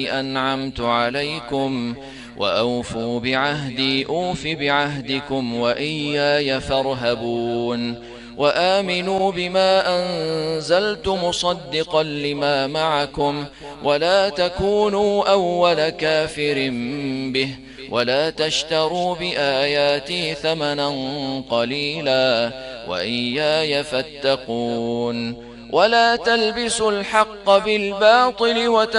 أنعمت عليكم وأوفوا بعهدي أوف بعهدكم وإياي فارهبون وآمنوا بما أنزلت مصدقا لما معكم ولا تكونوا أول كافر به ولا تشتروا بآياتي ثمنا قليلا وإياي فاتقون ولا تلبسوا الحق بالباطل